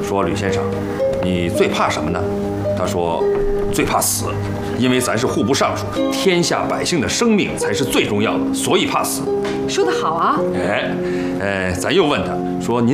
说吕先生，你最怕什么呢？他说，最怕死，因为咱是户部尚书，天下百姓的生命才是最重要的，所以怕死。 说得好啊！ 咱又问他说，您